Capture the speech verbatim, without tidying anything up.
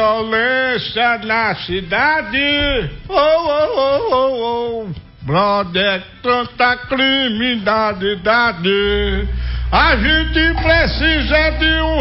violência na cidade. Oh, oh, oh, oh, oh. Brother, tanta criminalidade. A gente precisa de um